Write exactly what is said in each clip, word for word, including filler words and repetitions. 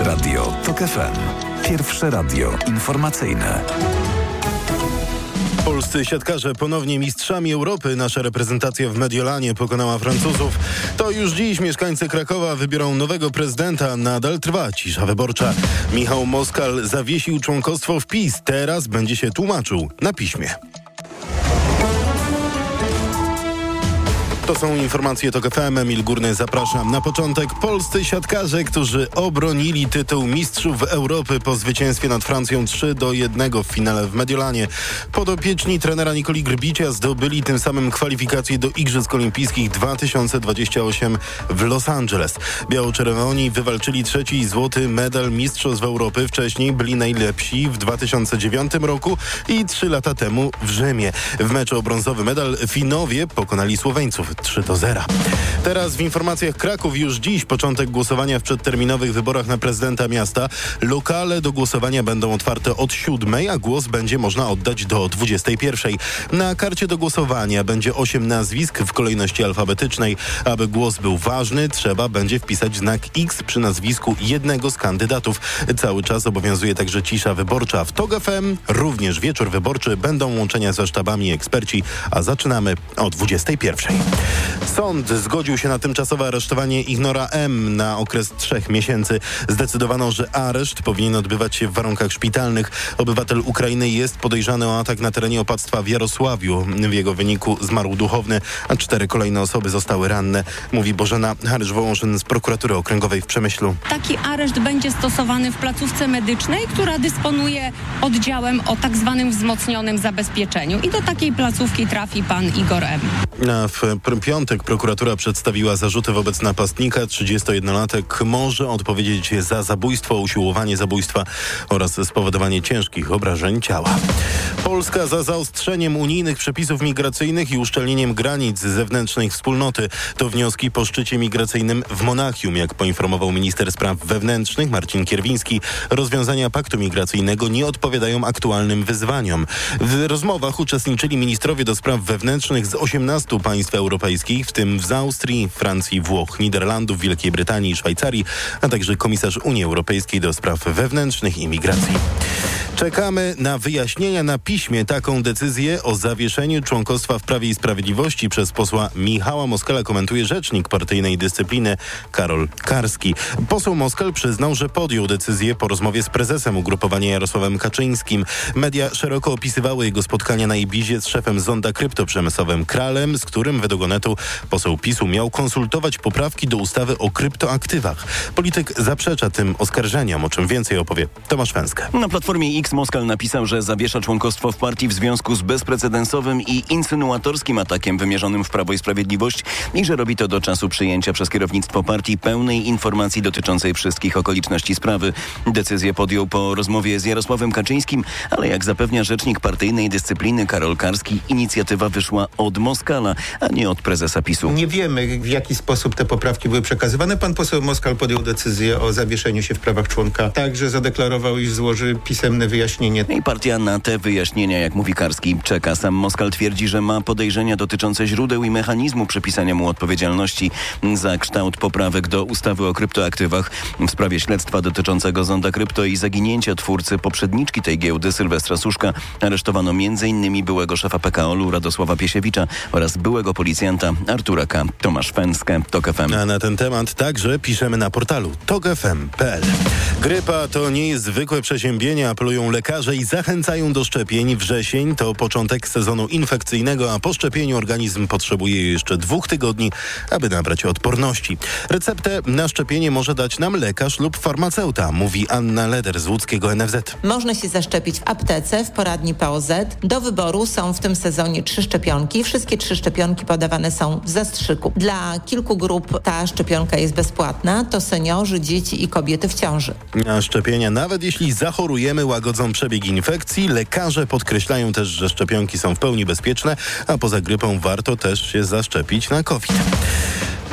Radio TOK F M. Pierwsze radio informacyjne. Polscy siatkarze ponownie mistrzami Europy. Nasza reprezentacja w Mediolanie pokonała Francuzów. To już dziś mieszkańcy Krakowa wybiorą nowego prezydenta. Nadal trwa cisza wyborcza. Michał Moskal zawiesił członkostwo w PiS. Teraz będzie się tłumaczył na piśmie. To są informacje TOK F M. Emil Górny, zapraszam. Na początek polscy siatkarze, którzy obronili tytuł mistrzów Europy po zwycięstwie nad Francją trzy do jednego w finale w Mediolanie. Podopieczni trenera Nikoli Grbicia zdobyli tym samym kwalifikacje do Igrzysk Olimpijskich dwa tysiące dwudziestego ósmego w Los Angeles. Biało-czerwoni wywalczyli trzeci złoty medal mistrzostw Europy. Wcześniej byli najlepsi w dwa tysiące dziewiątym roku i trzy lata temu w Rzymie. W meczu o brązowy medal Finowie pokonali Słoweńców trzy do zera. Teraz w informacjach Kraków. Już dziś początek głosowania w przedterminowych wyborach na prezydenta miasta. Lokale do głosowania będą otwarte od siódmej, a głos będzie można oddać do dwudziestej pierwszej. Na karcie do głosowania będzie osiem nazwisk w kolejności alfabetycznej. Aby głos był ważny, trzeba będzie wpisać znak X przy nazwisku jednego z kandydatów. Cały czas obowiązuje także cisza wyborcza. W TOK F M również wieczór wyborczy, będą łączenia ze sztabami i eksperci, a zaczynamy o dwudziestej pierwszej. Sąd zgodził się na tymczasowe aresztowanie Ignora M. na okres trzech miesięcy. Zdecydowano, że areszt powinien odbywać się w warunkach szpitalnych. Obywatel Ukrainy jest podejrzany o atak na terenie opactwa w Jarosławiu. W jego wyniku zmarł duchowny, a cztery kolejne osoby zostały ranne. Mówi Bożena Harysz-Wołoszyn z Prokuratury Okręgowej w Przemyślu. Taki areszt będzie stosowany w placówce medycznej, która dysponuje oddziałem o tak zwanym wzmocnionym zabezpieczeniu. I do takiej placówki trafi pan Igor M. Na w piątek prokuratura przedstawiła zarzuty wobec napastnika. trzydziestojednolatek może odpowiedzieć za zabójstwo, usiłowanie zabójstwa oraz spowodowanie ciężkich obrażeń ciała. Polska za zaostrzeniem unijnych przepisów migracyjnych i uszczelnieniem granic zewnętrznych wspólnoty. To wnioski po szczycie migracyjnym w Monachium. Jak poinformował minister spraw wewnętrznych Marcin Kierwiński, rozwiązania paktu migracyjnego nie odpowiadają aktualnym wyzwaniom. W rozmowach uczestniczyli ministrowie do spraw wewnętrznych z osiemnastu państw europejskich, w tym z Austrii, Francji, Włoch, Niderlandów, Wielkiej Brytanii i Szwajcarii, a także komisarz Unii Europejskiej do spraw wewnętrznych i migracji. Czekamy na wyjaśnienia na piśmie. Taką decyzję o zawieszeniu członkostwa w Prawie i Sprawiedliwości przez posła Michała Moskala komentuje rzecznik partyjnej dyscypliny Karol Karski. Poseł Moskal przyznał, że podjął decyzję po rozmowie z prezesem ugrupowania Jarosławem Kaczyńskim. Media szeroko opisywały jego spotkania na Ibizie z szefem zonda kryptoprzemysłowym Kralem, z którym według Onetu poseł PiSu miał konsultować poprawki do ustawy o kryptoaktywach. Polityk zaprzecza tym oskarżeniom, o czym więcej opowie Tomasz Węskę. Na Platformie X Moskal napisał, że zawiesza członkostwo w partii w związku z bezprecedensowym i insynuatorskim atakiem wymierzonym w Prawo i Sprawiedliwość i że robi to do czasu przyjęcia przez kierownictwo partii pełnej informacji dotyczącej wszystkich okoliczności sprawy. Decyzję podjął po rozmowie z Jarosławem Kaczyńskim, ale jak zapewnia rzecznik partyjnej dyscypliny Karol Karski, inicjatywa wyszła od Moskala, a nie od prezesa PiSu. Nie wiemy, w jaki sposób te poprawki były przekazywane. Pan poseł Moskal podjął decyzję o zawieszeniu się w prawach członka. Także zadeklarował, iż złoży pisemne wyjaśnienie. I partia na te wyjaśnienia, jak mówi Karski, czeka. Sam Moskal twierdzi, że ma podejrzenia dotyczące źródeł i mechanizmu przypisania mu odpowiedzialności za kształt poprawek do ustawy o kryptoaktywach. W sprawie śledztwa dotyczącego zonda krypto i zaginięcia twórcy poprzedniczki tej giełdy Sylwestra Suszka aresztowano między innymi byłego szefa P K O L-u Radosława Piesiewicza oraz byłego policjanta Artura K. Tomasz Węskę, TOK F M. A na ten temat także piszemy na portalu tok f m kropka p l. Grypa to nie jest zwykłe przeziębienie, apelują lekarze i zachęcają do szczepień. Wrzesień to początek sezonu infekcyjnego, a po szczepieniu organizm potrzebuje jeszcze dwóch tygodni, aby nabrać odporności. Receptę na szczepienie może dać nam lekarz lub farmaceuta, mówi Anna Leder z łódzkiego N F Z. Można się zaszczepić w aptece, w poradni P O Z. Do wyboru są w tym sezonie trzy szczepionki. Wszystkie trzy szczepionki podawane są w zastrzyku. Dla kilku grup ta szczepionka jest bezpłatna. To seniorzy, dzieci i kobiety w ciąży. A szczepienia, nawet jeśli zachorujemy, łagodzą przebieg infekcji. Lekarze podkreślają też, że szczepionki są w pełni bezpieczne, a poza grypą warto też się zaszczepić na COVID.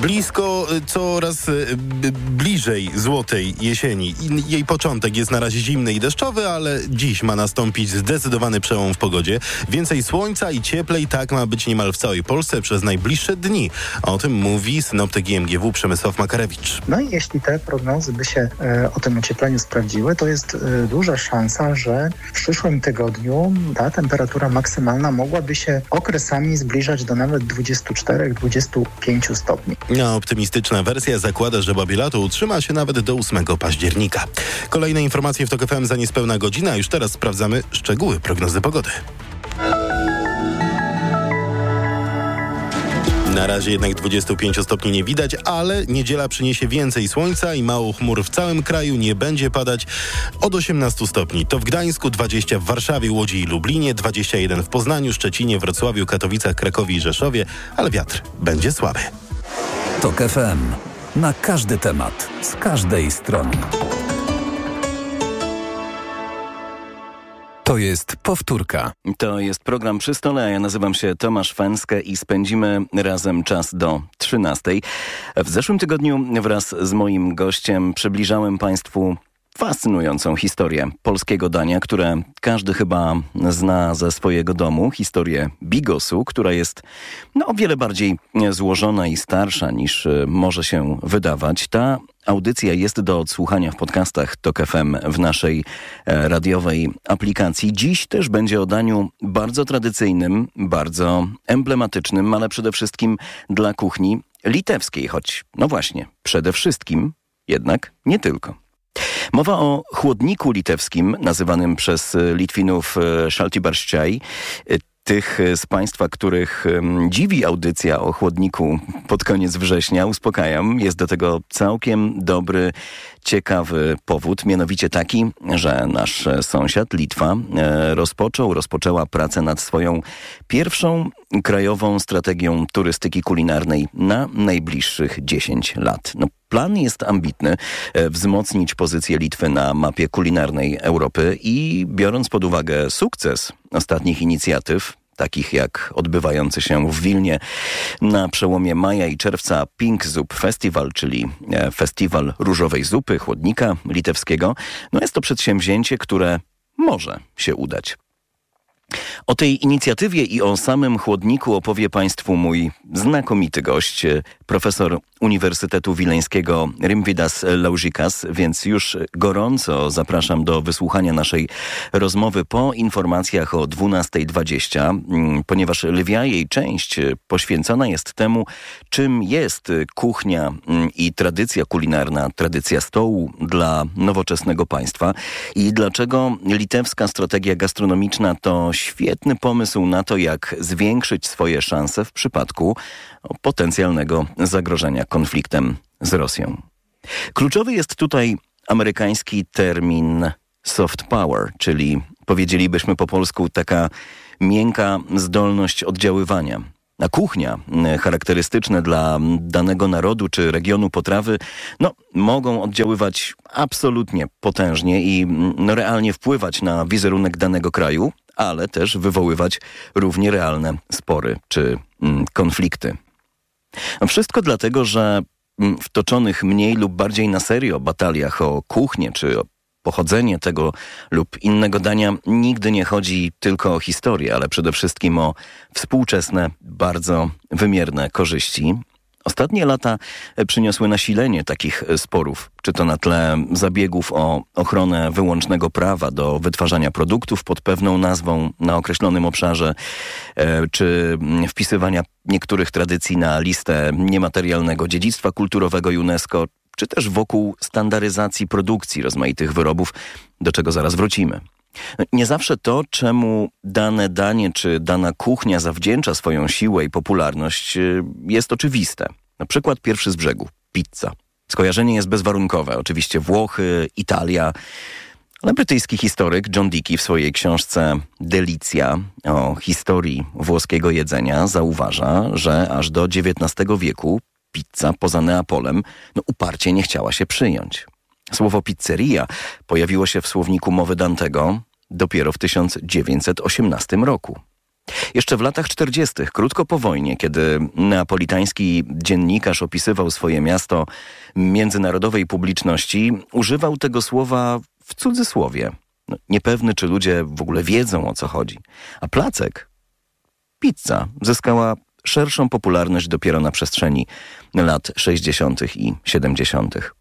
Blisko, coraz bliżej złotej jesieni. Jej początek jest na razie zimny i deszczowy, ale dziś ma nastąpić zdecydowany przełom w pogodzie. Więcej słońca i cieplej, tak ma być niemal w całej Polsce przez najbliższe dni. O tym mówi synoptyk I M G W Przemysław Makarewicz. No i jeśli te prognozy by się e, o tym ociepleniu sprawdziły, to jest e, duża szansa, że w przyszłym tygodniu ta temperatura maksymalna mogłaby się okresami zbliżać do nawet dwudziestu czterech do dwudziestu pięciu stopni. No, optymistyczna wersja zakłada, że babie lato utrzyma się nawet do ósmego października. Kolejne informacje w TOK F M za niespełna godzina, a już teraz sprawdzamy szczegóły prognozy pogody. Na razie jednak dwudziestu pięciu stopni nie widać, ale niedziela przyniesie więcej słońca i mało chmur w całym kraju. Nie będzie padać od osiemnastu stopni. To w Gdańsku, dwadzieścia w Warszawie, Łodzi i Lublinie, dwadzieścia jeden w Poznaniu, Szczecinie, Wrocławiu, Katowicach, Krakowie i Rzeszowie, ale wiatr będzie słaby. TOK F M. Na każdy temat, z każdej strony. To jest powtórka. To jest program Przy Stole, a ja nazywam się Tomasz Fęskę i spędzimy razem czas do trzynastej. W zeszłym tygodniu wraz z moim gościem przybliżałem Państwu fascynującą historię polskiego dania, które każdy chyba zna ze swojego domu. Historię bigosu, która jest no, o wiele bardziej złożona i starsza niż może się wydawać. Ta audycja jest do odsłuchania w podcastach TOK F M w naszej e, radiowej aplikacji. Dziś też będzie o daniu bardzo tradycyjnym, bardzo emblematycznym, ale przede wszystkim dla kuchni litewskiej, choć no właśnie, przede wszystkim, jednak nie tylko. Mowa o chłodniku litewskim, nazywanym przez Litwinów szaltibarszczaj. Tych z Państwa, których dziwi audycja o chłodniku pod koniec września, uspokajam, jest do tego całkiem dobry, ciekawy powód, mianowicie taki, że nasz sąsiad Litwa rozpoczął, rozpoczęła pracę nad swoją pierwszą krajową strategią turystyki kulinarnej na najbliższych dziesięć lat. No, plan jest ambitny, wzmocnić pozycję Litwy na mapie kulinarnej Europy i biorąc pod uwagę sukces ostatnich inicjatyw, takich jak odbywający się w Wilnie na przełomie maja i czerwca Pink Zup Festival, czyli festiwal różowej zupy, chłodnika litewskiego, no jest to przedsięwzięcie, które może się udać. O tej inicjatywie i o samym chłodniku opowie Państwu mój znakomity gość, profesor Uniwersytetu Wileńskiego Rimvydas Laužikas, więc już gorąco zapraszam do wysłuchania naszej rozmowy po informacjach o dwunastej dwadzieścia, ponieważ lwia jej część poświęcona jest temu, czym jest kuchnia i tradycja kulinarna, tradycja stołu dla nowoczesnego państwa i dlaczego litewska strategia gastronomiczna to świetny pomysł na to, jak zwiększyć swoje szanse w przypadku potencjalnego zagrożenia konfliktem z Rosją. Kluczowy jest tutaj amerykański termin soft power, czyli powiedzielibyśmy po polsku taka miękka zdolność oddziaływania. A kuchnia, charakterystyczne dla danego narodu czy regionu potrawy, no, mogą oddziaływać absolutnie potężnie i no, realnie wpływać na wizerunek danego kraju, ale też wywoływać równie realne spory czy mm, konflikty. Wszystko dlatego, że w toczonych mniej lub bardziej na serio bataliach o kuchnię czy o pochodzenie tego lub innego dania nigdy nie chodzi tylko o historię, ale przede wszystkim o współczesne, bardzo wymierne korzyści. Ostatnie lata przyniosły nasilenie takich sporów, czy to na tle zabiegów o ochronę wyłącznego prawa do wytwarzania produktów pod pewną nazwą na określonym obszarze, czy wpisywania niektórych tradycji na listę niematerialnego dziedzictwa kulturowego UNESCO, czy też wokół standaryzacji produkcji rozmaitych wyrobów, do czego zaraz wrócimy. Nie zawsze to, czemu dane danie czy dana kuchnia zawdzięcza swoją siłę i popularność, jest oczywiste. Na przykład pierwszy z brzegu – pizza. Skojarzenie jest bezwarunkowe. Oczywiście Włochy, Italia. Ale brytyjski historyk John Dickey w swojej książce Delicja o historii włoskiego jedzenia zauważa, że aż do dziewiętnastego wieku pizza poza Neapolem no, uparcie nie chciała się przyjąć. Słowo pizzeria pojawiło się w słowniku mowy Dantego dopiero w tysiąc dziewięćset osiemnastym roku. Jeszcze w latach czterdziestych, krótko po wojnie, kiedy neapolitański dziennikarz opisywał swoje miasto międzynarodowej publiczności, używał tego słowa w cudzysłowie. No, niepewny, czy ludzie w ogóle wiedzą, o co chodzi. A Placek, pizza, zyskała szerszą popularność dopiero na przestrzeni lat sześćdziesiątych i siedemdziesiątych.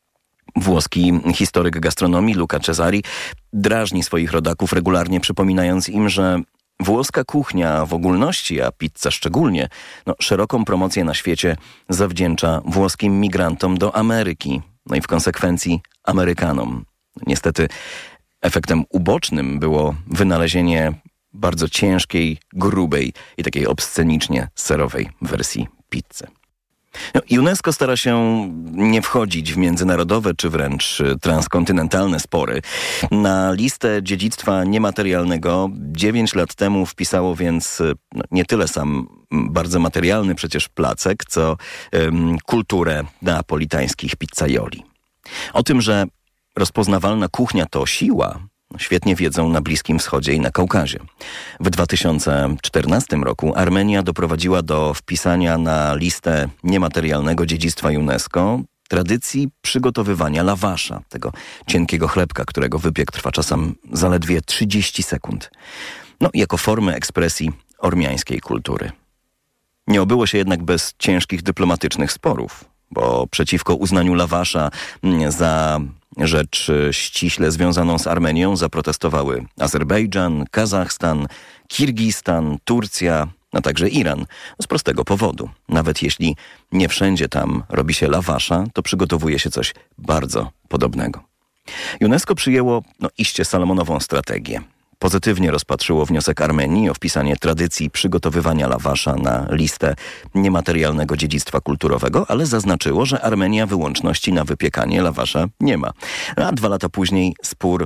Włoski historyk gastronomii Luca Cesari drażni swoich rodaków, regularnie przypominając im, że włoska kuchnia w ogólności, a pizza szczególnie, no, szeroką promocję na świecie zawdzięcza włoskim migrantom do Ameryki, no i w konsekwencji Amerykanom. Niestety efektem ubocznym było wynalezienie bardzo ciężkiej, grubej i takiej obscenicznie serowej wersji pizzy. No, UNESCO stara się nie wchodzić w międzynarodowe czy wręcz transkontynentalne spory. Na listę dziedzictwa niematerialnego dziewięć lat temu wpisało więc no, nie tyle sam bardzo materialny przecież Placek, co um, kulturę neapolitańskich pizzaioli. O tym, że rozpoznawalna kuchnia to siła, świetnie wiedzą na Bliskim Wschodzie i na Kaukazie. W dwa tysiące czternastym roku Armenia doprowadziła do wpisania na listę niematerialnego dziedzictwa UNESCO tradycji przygotowywania lawasza, tego cienkiego chlebka, którego wypiek trwa czasem zaledwie trzydzieści sekund. No, jako formy ekspresji ormiańskiej kultury. Nie obyło się jednak bez ciężkich dyplomatycznych sporów, bo przeciwko uznaniu lawasza za rzecz ściśle związaną z Armenią zaprotestowały Azerbejdżan, Kazachstan, Kirgistan, Turcja, a także Iran. Z prostego powodu. Nawet jeśli nie wszędzie tam robi się lawasza, to przygotowuje się coś bardzo podobnego. UNESCO przyjęło no, iście salomonową strategię. Pozytywnie rozpatrzyło wniosek Armenii o wpisanie tradycji przygotowywania lawasza na listę niematerialnego dziedzictwa kulturowego, ale zaznaczyło, że Armenia wyłączności na wypiekanie lawasza nie ma. A dwa lata później spór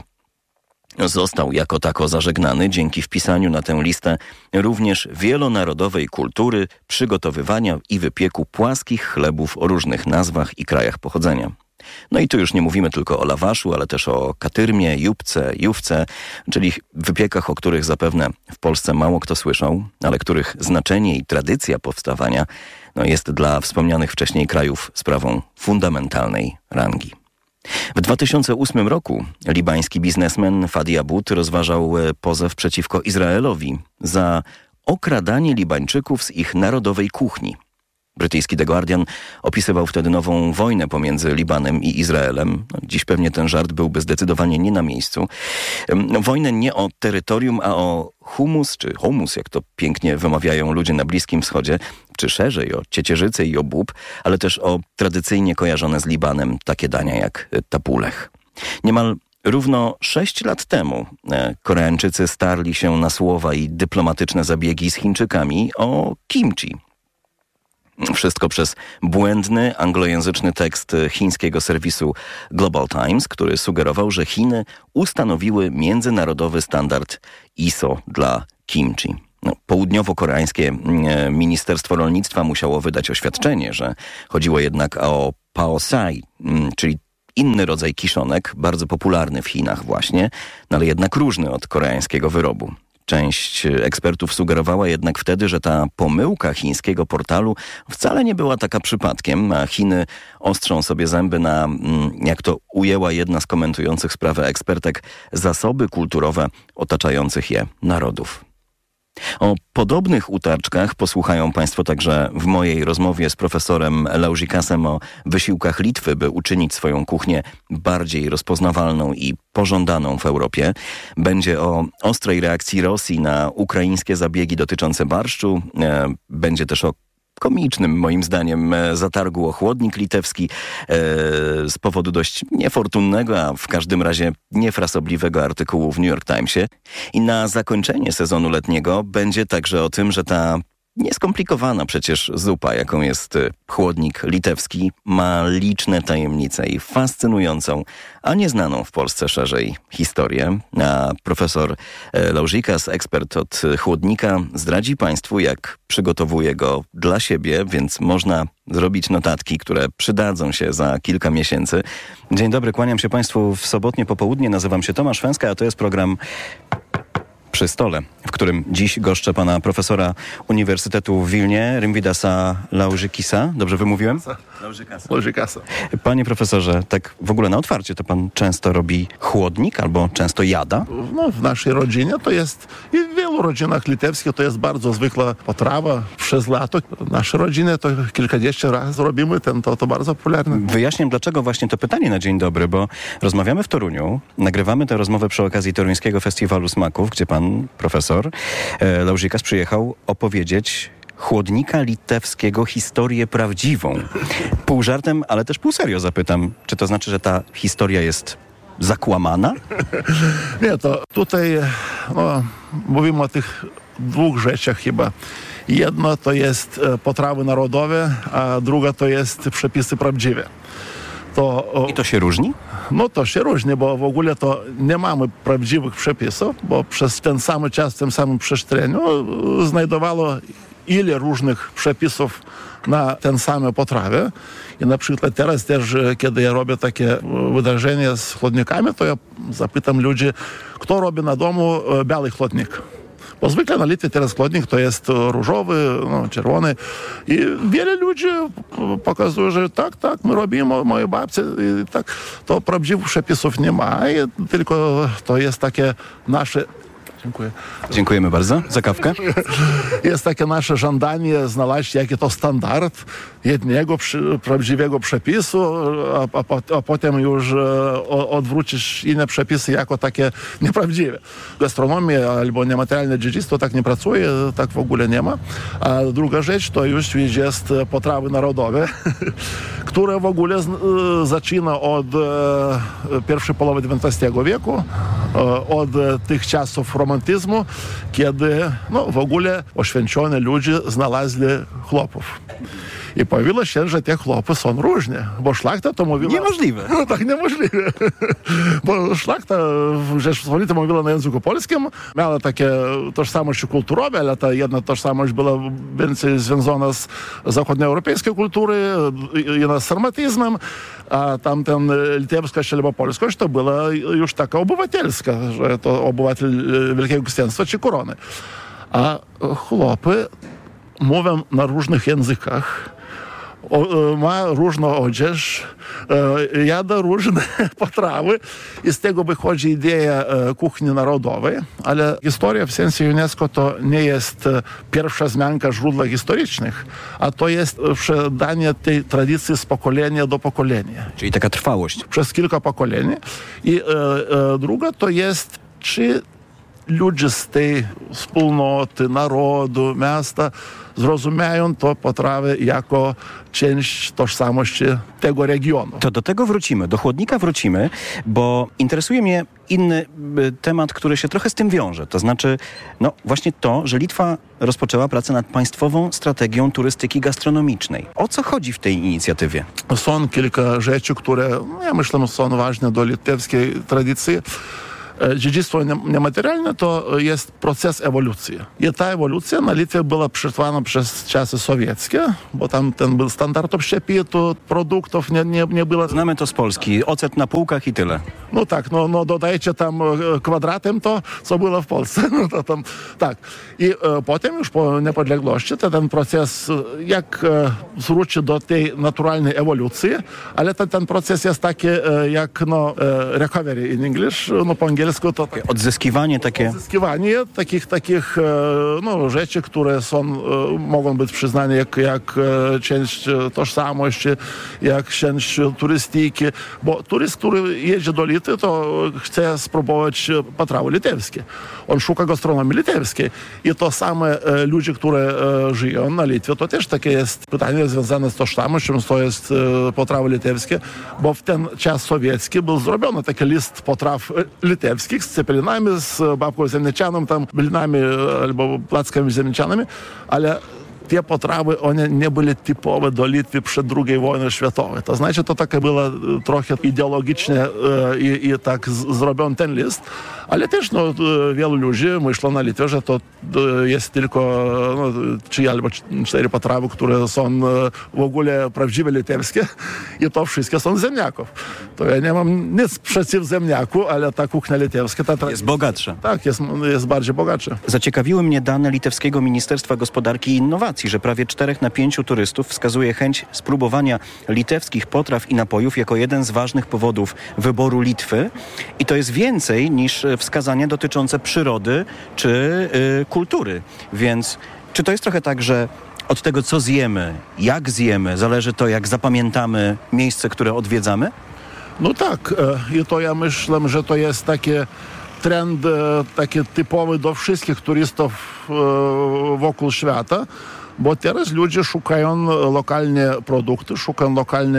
został jako tako zażegnany dzięki wpisaniu na tę listę również wielonarodowej kultury przygotowywania i wypieku płaskich chlebów o różnych nazwach i krajach pochodzenia. No i tu już nie mówimy tylko o lawaszu, ale też o katyrmie, jupce, jówce, czyli wypiekach, o których zapewne w Polsce mało kto słyszał, ale których znaczenie i tradycja powstawania no, jest dla wspomnianych wcześniej krajów sprawą fundamentalnej rangi. W dwa tysiące ósmym roku libański biznesmen Fadi Abud rozważał pozew przeciwko Izraelowi za okradanie Libańczyków z ich narodowej kuchni. Brytyjski The Guardian opisywał wtedy nową wojnę pomiędzy Libanem i Izraelem. Dziś pewnie ten żart byłby zdecydowanie nie na miejscu. Wojnę nie o terytorium, a o humus, czy humus, jak to pięknie wymawiają ludzie na Bliskim Wschodzie, czy szerzej o ciecierzycę i o bób, ale też o tradycyjnie kojarzone z Libanem takie dania jak tapulech. Niemal równo sześć lat temu Koreańczycy starli się na słowa i dyplomatyczne zabiegi z Chińczykami o kimchi. Wszystko przez błędny, anglojęzyczny tekst chińskiego serwisu Global Times, który sugerował, że Chiny ustanowiły międzynarodowy standard I S O dla kimchi. No, południowo-koreańskie Ministerstwo Rolnictwa musiało wydać oświadczenie, że chodziło jednak o paosai, czyli inny rodzaj kiszonek, bardzo popularny w Chinach właśnie, no ale jednak różny od koreańskiego wyrobu. Część ekspertów sugerowała jednak wtedy, że ta pomyłka chińskiego portalu wcale nie była taka przypadkiem, a Chiny ostrzą sobie zęby na, jak to ujęła jedna z komentujących sprawę ekspertek, zasoby kulturowe otaczających je narodów. O podobnych utarczkach posłuchają Państwo także w mojej rozmowie z profesorem Laužikasem o wysiłkach Litwy, by uczynić swoją kuchnię bardziej rozpoznawalną i pożądaną w Europie. Będzie o ostrej reakcji Rosji na ukraińskie zabiegi dotyczące barszczu. Będzie też o komicznym, moim zdaniem, zatargu o chłodnik litewski e, z powodu dość niefortunnego, a w każdym razie niefrasobliwego artykułu w New York Timesie. I na zakończenie sezonu letniego będzie także o tym, że ta nieskomplikowana przecież zupa, jaką jest chłodnik litewski, ma liczne tajemnice i fascynującą, a nieznaną w Polsce szerzej historię. A profesor Laužikas, ekspert od chłodnika, zdradzi Państwu, jak przygotowuje go dla siebie, więc można zrobić notatki, które przydadzą się za kilka miesięcy. Dzień dobry, kłaniam się Państwu w sobotnie popołudnie. Nazywam się Tomasz Węska, a to jest program przy stole, w którym dziś goszczę pana profesora Uniwersytetu w Wilnie, Rimvidasa Laužikisa. Dobrze wymówiłem? Laužikasa. Panie profesorze, tak w ogóle na otwarcie, to pan często robi chłodnik albo często jada? No, w naszej rodzinie to jest, i w wielu rodzinach litewskich to jest bardzo zwykła potrawa przez lato. W naszej rodzinie to kilkadziesiąt razy robimy, ten, to, to bardzo popularne. Wyjaśniam, dlaczego właśnie to pytanie na dzień dobry, bo rozmawiamy w Toruniu, nagrywamy tę rozmowę przy okazji Toruńskiego Festiwalu Smaków, gdzie pan profesor e, Laužikas przyjechał opowiedzieć chłodnika litewskiego historię prawdziwą. Pół żartem, ale też pół serio zapytam, czy to znaczy, że ta historia jest zakłamana? Nie, to tutaj no, mówimy o tych dwóch rzeczach chyba. Jedno to jest potrawy narodowe, a druga to jest przepisy prawdziwe. To, I to się różni? No to się różni, bo w ogóle to nie mamy prawdziwych przepisów, bo przez ten sam czas, w tym samym przestrzeniu znajdowało ile różnych przepisów na ten same potrawy. I na przykład teraz też, kiedy ja robię takie wydarzenie z chłodnikami, to ja zapytam ludzi, kto robi na domu biały chłodnik. Bo zwykle na Litwie teraz chłodnik to jest różowy, no, czerwony. I wiele ludzi pokazuje, że tak, tak, my robimy, moje babcie, i tak. To prawdziwych przepisów nie ma, i tylko to jest takie nasze... Dziękuję. Dziękujemy bardzo za kawkę. Jest takie nasze żądanie znaleźć jaki to standard jednego przy, prawdziwego przepisu, a, a, a potem już e, odwrócić inne przepisy jako takie nieprawdziwe. Gastronomia albo niematerialne dziedzictwo tak nie pracuje, tak w ogóle nie ma. A druga rzecz to już jest potrawy narodowe, które w ogóle z, e, zaczyna od e, pierwszej połowy dziewiętnastego wieku, e, od tych czasów romantyzmu, kiedy no, w ogóle oświęcone ludzie znaleźli chłopów. I pojawiło się, że te chłopy są różne, bo szlachta to mówiła... Niemożliwe. No tak, niemożliwe. Bo szlachta w Rzeczypospolitej mówiła na języku polskim, miała takie tożsamości kulturowe, ale ta jedna tożsamość była więcej związana z zachodnioeuropejskiej kultury i z sarmatyzmem, a tamten litewskość albo polskość to była już taka obywatelska, że to obywatel Wielkiego Księstwa czy korony. A chłopy mówią na różnych językach, O, ma różną odzież, e, jada różne potrawy i z tego wychodzi idea e, kuchni narodowej, ale historia w sensie UNESCO to nie jest e, pierwsza wzmianka źródeł historycznych, a to jest przedanie tej tradycji z pokolenia do pokolenia. Czyli taka trwałość. Przez kilka pokoleń. I e, e, druga to jest, czy ludzie z tej wspólnoty, narodu, miasta zrozumieją to potrawy jako część tożsamości tego regionu. To do tego wrócimy, do chłodnika wrócimy, bo interesuje mnie inny y, temat, który się trochę z tym wiąże. To znaczy, no właśnie to, że Litwa rozpoczęła pracę nad państwową strategią turystyki gastronomicznej. O co chodzi w tej inicjatywie? Są kilka rzeczy, które, no, ja myślę, są ważne do litewskiej tradycji. Dziedzictwo niematerialne to jest proces ewolucji. I ta ewolucja na Litwie była przetrwana przez czasy sowieckie, bo tam ten był standard общепиту, produktów nie, nie, nie było. Znamy to z Polski. Ocet na półkach i tyle. No tak, no, no dodajcie tam kwadratem to, co było w Polsce. No to tam, tak. I e, potem już po niepodległości to ten proces jak e, zwróci do tej naturalnej ewolucji, ale to, ten proces jest taki e, jak no, e, recovery in English, no po angielsku to tak, odzyskiwanie takie... Odzyskiwanie takich, takich no, rzeczy, które są, mogą być przyznane jak, jak część tożsamości, jak część turystyki, bo turyst, który jedzie do Litwy, to chce spróbować potrawy litewskie. On szuka gastronomii litewskiej. I to same ludzie, które żyją na Litwie, to też takie jest pytanie związane z tożsamością, to jest potrawy litewskie, bo w ten czas sowiecki był zrobiony taki list potraw litewskich z cepelinami, z babką ziemniaczaną, tam blinami albo plackami ziemniaczanymi, ale te potrawy, one nie były typowe do Litwy przed drugiej wojny światowej. To znaczy, to takie było trochę ideologicznie i, i tak zrobiony ten list, ale też no, wielu ludzi myślą na Litwie, że to jest tylko no, trzy albo cztery potrawy, które są w ogóle prawdziwe litewskie i to wszystkie są z ziemniaków. To ja nie mam nic przeciw ziemniaku, ale ta kuchnia litewska... Ta jest bogatsza. Tak, jest, jest bardziej bogatsza. Zaciekawiły mnie dane litewskiego Ministerstwa Gospodarki i Innowacji, że prawie czterech na pięciu turystów wskazuje chęć spróbowania litewskich potraw i napojów jako jeden z ważnych powodów wyboru Litwy. I to jest więcej niż wskazania dotyczące przyrody czy y, kultury. Więc czy to jest trochę tak, że od tego, co zjemy, jak zjemy, zależy to, jak zapamiętamy miejsce, które odwiedzamy? No tak. I to ja myślę, że to jest taki trend taki typowy do wszystkich turystów wokół świata, bo teraz ludzie szukają lokalne produkty, szukają lokalne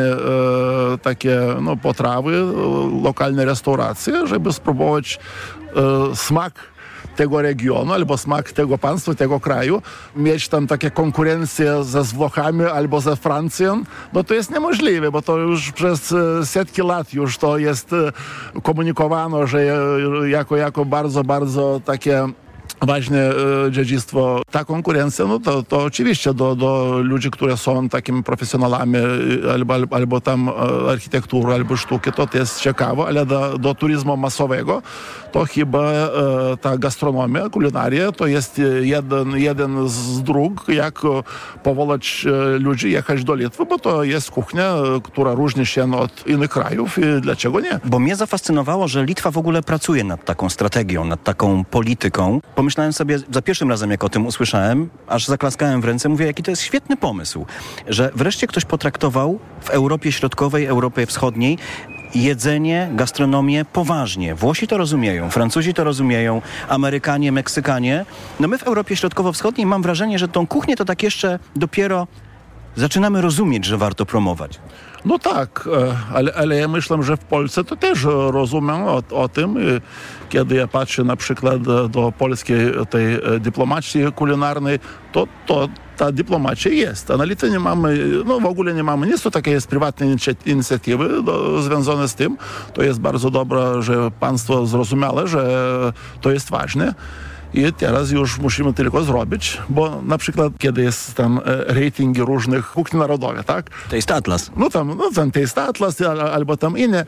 e, takie no, potrawy, lokalne restauracje, żeby spróbować e, smak tego regionu, albo smak tego państwa, tego kraju, mieć tam takie konkurencje ze Włochami albo ze Francją, no to jest niemożliwe, bo to już przez setki lat już to jest komunikowano, że jako, jako bardzo, bardzo takie ważne e, dziedzictwo. Ta konkurencja, no to, to oczywiście do, do ludzi, którzy są takimi profesjonalami albo, albo, albo tam architektury, albo sztuki, to, to jest ciekawe, ale do, do turyzmu masowego to chyba e, ta gastronomia, kulinaria to jest jeden, jeden z dróg, jak powołać ludzi jechać do Litwy, bo to jest kuchnia, która różni się od innych krajów i dlaczego nie? Bo mnie zafascynowało, że Litwa w ogóle pracuje nad taką strategią, nad taką polityką. Pomyślałem sobie za pierwszym razem, jak o tym usłyszałem, aż zaklaskałem w ręce, mówię, jaki to jest świetny pomysł, że wreszcie ktoś potraktował w Europie Środkowej, Europie Wschodniej jedzenie, gastronomię poważnie. Włosi to rozumieją, Francuzi to rozumieją, Amerykanie, Meksykanie. No my w Europie Środkowo-Wschodniej mam wrażenie, że tą kuchnię to tak jeszcze dopiero zaczynamy rozumieć, że warto promować. No tak, ale, ale ja myślę, że w Polsce to też rozumiem o, o tym. Kiedy ja patrzę na przykład do polskiej tej dyplomacji kulinarnej, to, to ta dyplomacja jest. A na Litwie nie mamy, no w ogóle nie mamy nic, to takie jest prywatne inicjatywy do, związane z tym. To jest bardzo dobre, że państwo zrozumiało, że to jest ważne. I teraz już musimy tylko zrobić, bo na przykład kiedy jest tam ratingi różnych kuchni narodowych, tak? To jest Atlas. No tam, no tam to jest Atlas albo tam inne,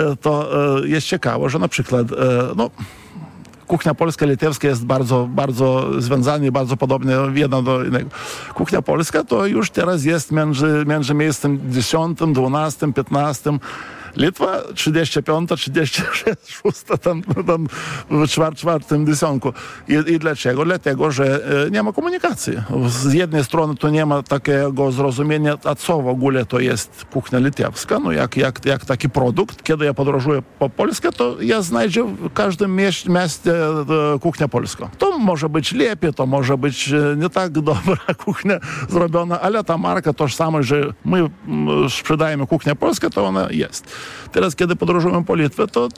to jest ciekawe, że na przykład no kuchnia polska, litewska jest bardzo, bardzo związana i bardzo podobna jedna do innego. Kuchnia polska to już teraz jest między, między miejscem dziesiątym, dwunastym, piętnastym. Litwa trzydzieści pięć, trzydzieści sześć, tam, tam w czwart, czwartym dziesiątku. I, I dlaczego? Dlatego, że e, nie ma komunikacji. Z jednej strony to nie ma takiego zrozumienia, a co w ogóle to jest kuchnia litewska, no jak, jak, jak taki produkt. Kiedy ja podróżuję po Polsce, to ja znajdę w każdym mieście, mieście e, kuchnia polska. To może być lepiej, to może być nie tak dobra kuchnia zrobiona, ale ta marka tożsamość, że my m, sprzedajemy kuchnię polską, to ona jest. Teraz, kiedy podróżujemy po Litwie, to,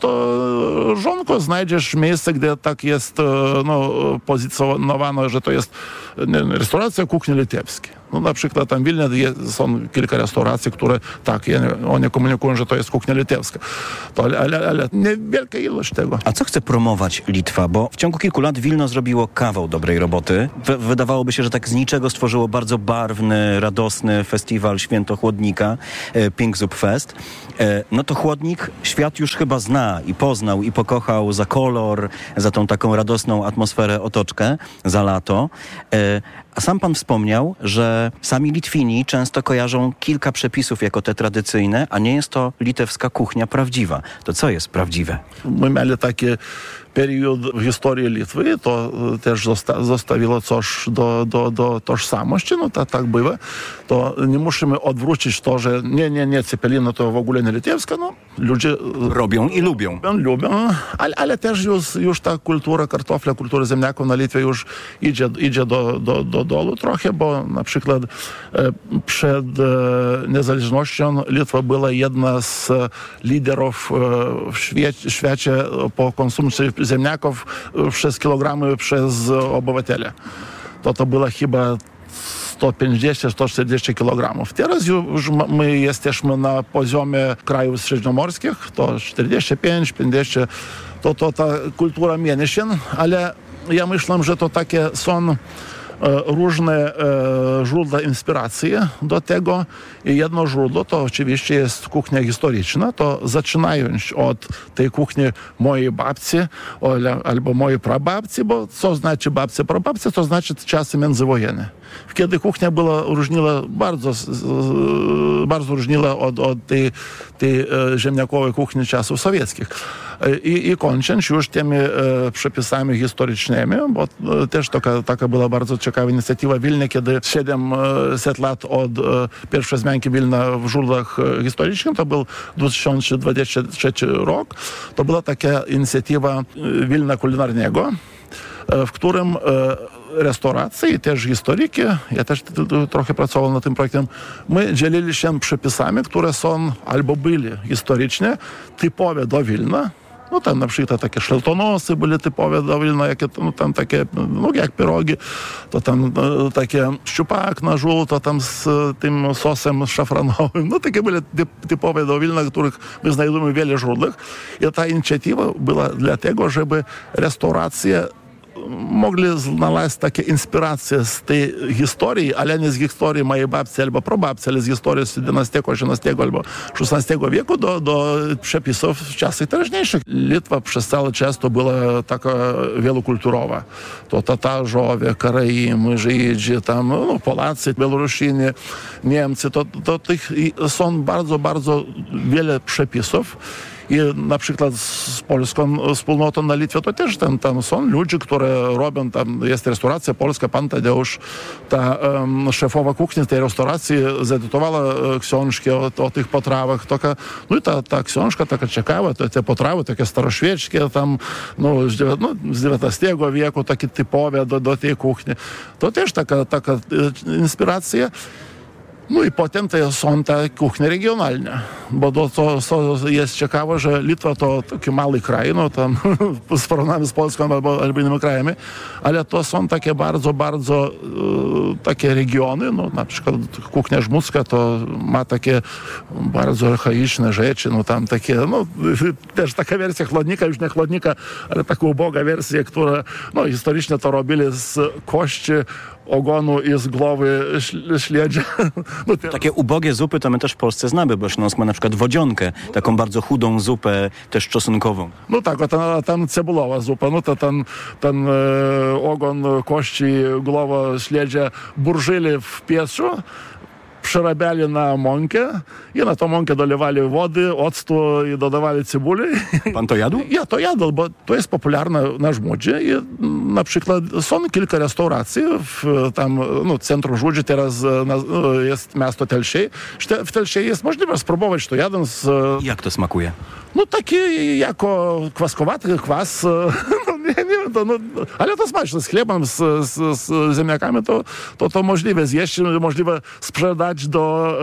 to rzadko znajdziesz miejsce, gdzie tak jest no, pozycjonowane, że to jest nie, restauracja kuchni litewskiej. No na przykład tam w Wilnie jest, są kilka restauracji, które tak, oni komunikują, że to jest kuchnia litewska. To, ale, ale, ale niewielka ilość tego. A co chce promować Litwa? Bo w ciągu kilku lat Wilno zrobiło kawał dobrej roboty. W- wydawałoby się, że tak z niczego stworzyło bardzo barwny, radosny festiwal Święto Chłodnika, e, Pink Zup Fest. E, no to Chłodnik świat już chyba zna i poznał i pokochał za kolor, za tą taką radosną atmosferę, otoczkę, za lato. E, A sam pan wspomniał, że sami Litwini często kojarzą kilka przepisów jako te tradycyjne, a nie jest to litewska kuchnia prawdziwa. To co jest prawdziwe? My mieli taki period w historii Litwy, to też zosta- zostawiło coś do, do, do tożsamości, no to tak bywa. To nie musimy odwrócić to, że nie, nie, nie, Cepelina to w ogóle nie litewska, no ludzie robią i lubią. Lubią, ale, ale też już, już ta kultura kartofla, kultura ziemniaków na Litwie już idzie, idzie do, do, do dolu trochę, bo na przykład e, przed e, niezależnością Litwa była jedna z liderów e, w świecie, świecie po konsumpcji ziemniaków przez kilogramy przez obywateli. To to była chyba sto pięćdziesiąt do stu czterdziestu kilogramów. Teraz już my jesteśmy na poziomie krajów śródziemnomorskich, to czterdzieści pięć pięćdziesiąt, to, to ta kultura mięsin, ale ja myślę, że to takie są różne e, źródła inspiracji do tego i jedno źródło to oczywiście jest kuchnia historyczna, to zaczynając od tej kuchni mojej babci albo mojej prababci, bo co znaczy babcia, prababcia, to znaczy czasy międzywojenne. Kiedy kuchnia była różniła, bardzo, bardzo różniła od, od tej, tej ziemniakowej kuchni czasów sowieckich. I, i kończąc już tymi e, przepisami historycznymi, bo e, też taka, taka była bardzo ciekawa inicjatywa w Wilnie, kiedy siedemset lat od e, pierwszej wzmianki Wilna w źródłach e, historycznych, to był dwa tysiące dwudziesty trzeci rok, to była taka inicjatywa e, Wilna kulinarnego, e, w którym e, restauracje i też historyki, ja też trochę pracował nad tym projektem, my dzielili się przepisami, które są albo byli historyczne, typowe do Wilna. No tam na przykład takie szeltonosy byli typowe do Wilna, jakie, no tam takie, no jak pierogi, to tam no, takie szczupak na żółto, tam z tym sosem szafranowym, no takie byli typowe do Wilna, których my znajdujemy w wielu źródłach. I ta inicjatywa była dlatego, żeby restauracje mogli znaleźć takie inspiracje z tej historii, ale nie z historii mojej babci albo prababci, ale z historii z siedemnastego, osiemnastego albo szesnastego wieku do, do przepisów w czasach teraźniejszych. Litwa przez cały czas to była taka wielokulturowa. To Tatarzowie, Karaimy, Żydzi, tam no, Polacy, Białorusini, Niemcy, to, to tych są bardzo, bardzo wiele przepisów. I na przykład z polską wspólnotą na Litwie to też tam, tam są ludzie, którzy robią, tam jest restauracja polska, pan Tadeusz, ta um, szefowa kuchni tej restauracji zedytowała książki o, o tych potrawach. Taka, no i ta, ta książka taka ciekawa, te, te potrawy takie staroświeckie, tam no, z, no, z dziewiętnastego wieku, takie typowe do, do tej kuchni. To też taka, taka inspiracja. No i potem to są te kuchnie regionalne, bo to, to, to jest ciekawe, że Litwa to taki mały kraj, no tam z porównaniu z Polską albo, albo innymi krajami, ale to są takie bardzo, bardzo e, takie regiony, no na przykład kuchnia żmudzka to ma takie bardzo archaiczne rzeczy, no tam takie, no też taka wersja chłodnika, już nie chłodnika, ale taka uboga wersja, która, no historycznie to robili z kości, ogonu i z głowy śledzia. No, takie ubogie zupy to my też w Polsce znamy, bo Śląsk ma na przykład wodzionkę, taką bardzo chudą zupę, też czosnkową. No tak, a tam, a tam cebulowa zupa, no to ten, ten e, ogon, kości, głowa śledzia burżyli w piecu, przerabiali na mąkę i na tą mąkę dolewali wody, octu i dodawali cebuli. Pan to jadł? Ja to jadł, bo to jest popularne na Żmudzie i na przykład są kilka restauracji w tam, no, centrum Żmudzi, teraz na, jest miasto Telšiai. W Telšiai jest możliwe spróbować to jadłem z... Jak to smakuje? No taki jako kwaskowaty kwas, no, nie, nie, to, no, ale to smaczne, z chlebem, z, z, z ziemniakami to, to, to możliwe zjeść, możliwe sprzedać do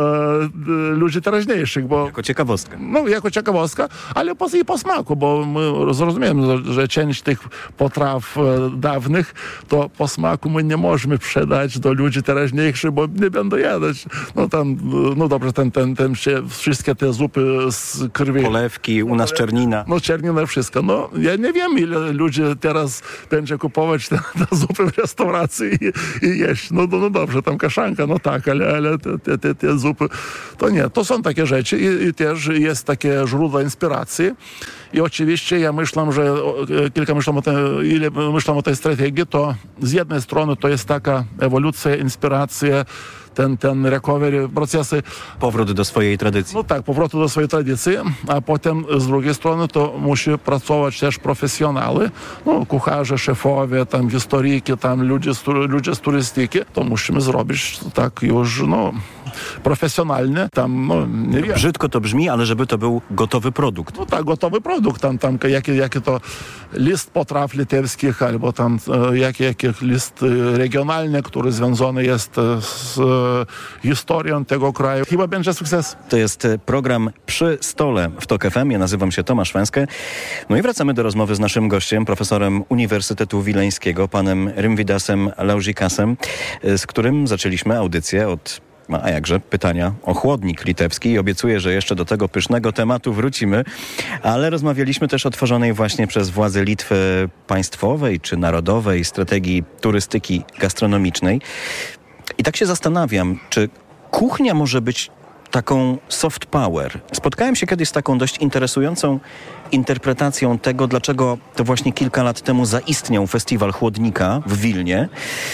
e, ludzi teraźniejszych, bo... Jako ciekawostka. No, jako ciekawostka, ale po, i po smaku, bo my zrozumiemy, że część tych potraw e, dawnych, to po smaku my nie możemy sprzedać do ludzi teraźniejszych, bo nie będą jadać. No tam, no dobrze, ten, ten, ten, wszystkie te zupy z krwi. Polewki, u nas czernina. No czernina, wszystko. No, ja nie wiem, ile ludzi teraz będzie kupować te, te zupy w restauracji i, i jeść. No, no, no dobrze, tam kaszanka, no tak, ale, ale te, te, te, te zupy, to nie. To są takie rzeczy i, i też jest takie źródło inspiracji. I oczywiście ja myślę, że kilka myślę o tej, ile myślę o tej strategii, to z jednej strony to jest taka ewolucja, inspiracja, ten, ten recovery, procesy. Powrót do swojej tradycji. No tak, powrót do swojej tradycji, a potem z drugiej strony to musi pracować też profesjonale, no kucharze, szefowie, tam historyki, tam ludzie, ludzie z turystyki, to musimy zrobić tak już, no, profesjonalny, tam, no, nie wiem. Brzydko to brzmi, ale żeby to był gotowy produkt. No tak, gotowy produkt, tam, tam jaki, jaki to list potraw litewskich, albo tam jaki, jaki list regionalny, który związany jest z historią tego kraju. Chyba będzie sukces. To jest program Przy Stole w TOK F M. Ja nazywam się Tomasz Węskę. No i wracamy do rozmowy z naszym gościem, profesorem Uniwersytetu Wileńskiego, panem Rimvidasem Laužikasem, z którym zaczęliśmy audycję od, a jakże, pytania o chłodnik litewski i obiecuję, że jeszcze do tego pysznego tematu wrócimy, ale rozmawialiśmy też o tworzonej właśnie przez władze Litwy państwowej czy narodowej strategii turystyki gastronomicznej. I tak się zastanawiam, czy kuchnia może być taką soft power. Spotkałem się kiedyś z taką dość interesującą interpretacją tego, dlaczego to właśnie kilka lat temu zaistniał festiwal chłodnika w Wilnie.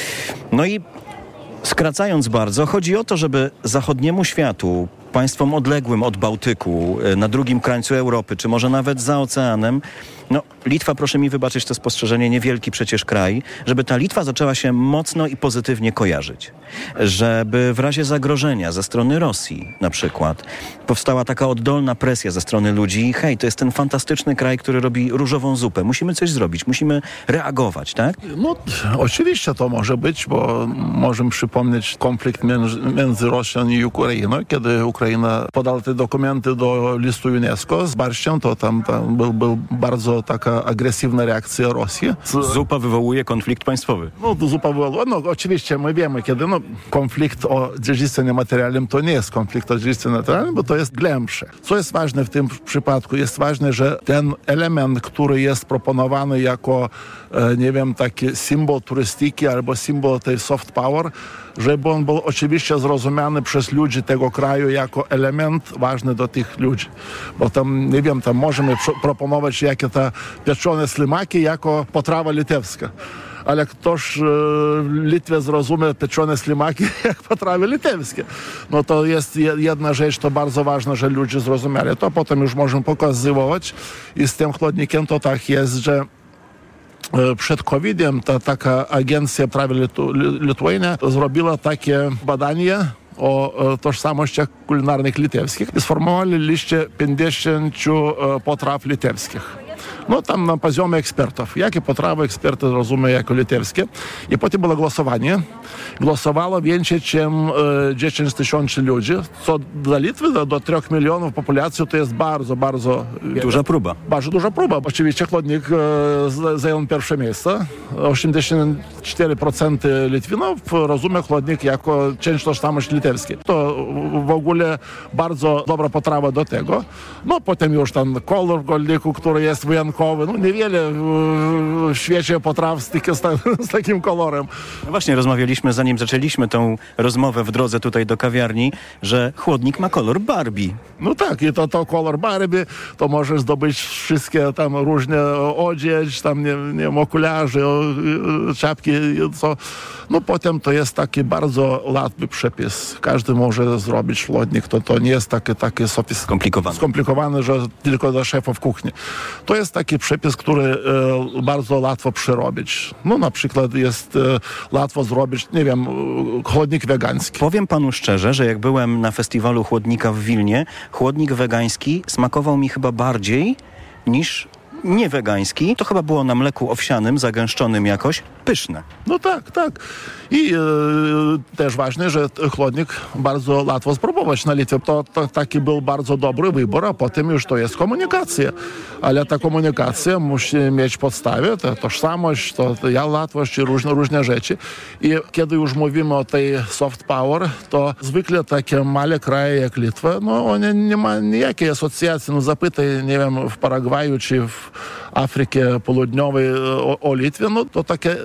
No i skracając bardzo, chodzi o to, żeby zachodniemu światu, państwom odległym od Bałtyku, na drugim krańcu Europy, czy może nawet za oceanem, no Litwa, proszę mi wybaczyć to spostrzeżenie, niewielki przecież kraj, żeby ta Litwa zaczęła się mocno i pozytywnie kojarzyć. Żeby w razie zagrożenia ze strony Rosji na przykład powstała taka oddolna presja ze strony ludzi, hej, to jest ten fantastyczny kraj, który robi różową zupę, musimy coś zrobić, musimy reagować, tak? No oczywiście to może być, bo możemy przypomnieć konflikt między, między Rosją i Ukrainą, kiedy Ukraina podała te dokumenty do listu UNESCO z barszczem, to tam, tam był, był bardzo taka agresywna reakcja Rosji. Zupa wywołuje konflikt państwowy. No, zupa wywołuje. No, oczywiście my wiemy, kiedy no, konflikt o dziedzictwie niematerialnym to nie jest konflikt o dziedzictwie materialnym, bo to jest głębsze. Co jest ważne w tym przypadku? Jest ważne, że ten element, który jest proponowany jako, e, nie wiem, taki symbol turystyki albo symbol tej soft power, żeby on był oczywiście zrozumiany przez ludzi tego kraju jako element ważny do tych ludzi. Bo tam, nie wiem, tam możemy proponować jakie to pieczone ślimaki jako potrawa litewska. Ale ktoś w Litwie zrozumie pieczone ślimaki jak potrawy litewskie. No to jest jedna rzecz, to bardzo ważne, że ludzie zrozumieli. To potem już możemy pokazywać i z tym chłodnikiem to tak jest, że przed kowidem ta taka agencja Travel Lithuania zrobiła takie badanie o tożsamościach kulinarnych litewskich i sformułowali listę pięćdziesięciu potraw litewskich. No tam na poziomie ekspertów. Jakie potrawy eksperty rozumieją jako litewskie. I potem było głosowanie. Głosowało więcej niż e, dziesięć tysięcy ludzi, co dla Litwy do, do trzech milionów populacji to jest bardzo, bardzo... Duża próba. Bardzo duża próba. Oczywiście chłodnik e, zajął pierwsze miejsce. osiemdziesiąt cztery procent Litwinów rozumie chłodnik jako część tożsamości litewskiej. To w ogóle bardzo dobra potrawa do tego. No potem już ten kolor w chłodniku, który jest wyjątkowy. No niewiele w świecie potraw z, z takim kolorem. No właśnie, rozmawialiśmy, zanim zaczęliśmy tą rozmowę w drodze tutaj do kawiarni, że chłodnik ma kolor Barbie. No tak, i to, to kolor Barbie, to możesz zdobyć wszystkie tam różne odzież, tam nie, nie wiem, okularze, czapki, co. No potem to jest taki bardzo łatwy przepis. Każdy może zrobić chłodnik, to, to nie jest taki, taki skomplikowany. skomplikowany, że tylko dla szefów kuchni. To jest taki przepis, który e, bardzo łatwo przerobić. No na przykład jest e, łatwo zrobić, nie wiem, chłodnik wegański. Powiem panu szczerze, że jak byłem na festiwalu chłodnika w Wilnie, chłodnik wegański smakował mi chyba bardziej niż nie wegański. To chyba było na mleku owsianym, zagęszczonym jakoś. Pyszne. No tak, tak. I e, też ważne, że chłodnik bardzo łatwo spróbować na Litwie. To, to taki był bardzo dobry wybór, a potem już to jest komunikacja. Ale ta komunikacja musi mieć podstawę, to tożsamość, to, to ja łatwość i różne, różne rzeczy. I kiedy już mówimy o tej soft power, to zwykle takie małe kraje jak Litwa, no one nie ma nijakiej asocjacji. No zapytaj, nie wiem, w Paragwaju czy w Afryce Południowej o, o Litwie, no to takie